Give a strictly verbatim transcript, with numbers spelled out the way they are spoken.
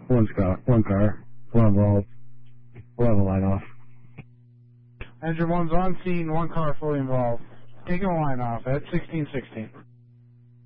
One car, one car, one involved. We'll have a line off. Engine one's on scene, one car fully involved. Taking a line off at sixteen sixteen.